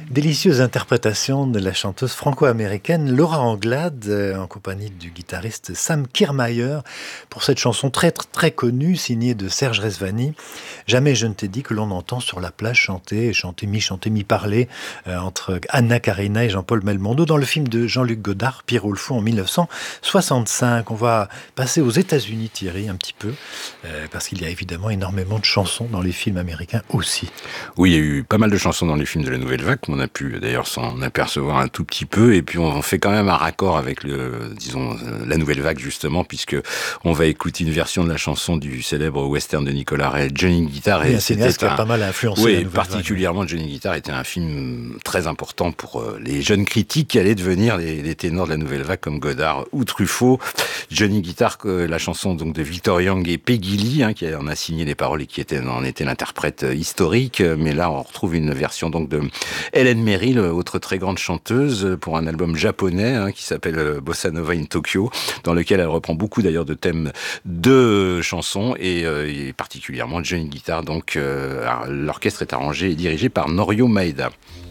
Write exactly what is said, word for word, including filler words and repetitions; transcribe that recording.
Délicieuse interprétation de la chanteuse franco-américaine Laura Anglade euh, en compagnie du guitariste Sam Kirmayer pour cette chanson très très, très connue signée de Serge Rezvani. Jamais je ne t'ai dit que l'on entend sur la plage chanter, chanter mi-chanter mi-parler euh, entre Anna Karina et Jean-Paul Belmondo dans le film de Jean-Luc Godard, Pierrot le Fou en mille neuf cent soixante-cinq. On va passer aux États-Unis, Thierry, un petit peu euh, parce qu'il y a évidemment énormément de chansons dans les films américains aussi. Oui, il y a eu pas mal de chansons dans les films de la Nouvelle Vague, on a pu d'ailleurs s'en apercevoir un tout petit peu, et puis on fait quand même un raccord avec le, disons, la Nouvelle Vague justement, puisque on va écouter une version de la chanson du célèbre western de Nicolas Ray, Johnny Guitar, oui, et un cinéaste qui a un... pas mal influencé oui, la Nouvelle particulièrement Vague. Johnny Guitar était un film très important pour les jeunes critiques qui allaient devenir les, les ténors de la Nouvelle Vague comme Godard ou Truffaut. Johnny Guitar, la chanson donc de Victor Young et Peggy Lee, hein, qui en a signé les paroles et qui était, en était l'interprète historique, mais là on retrouve une version donc de Helen Merrill, autre très grande chanteuse, pour un album japonais hein, qui s'appelle Bossa Nova in Tokyo, dans lequel elle reprend beaucoup d'ailleurs de thèmes de chansons et, euh, et particulièrement Johnny Guitar. Donc euh, l'orchestre est arrangé et dirigé par Norio Maeda.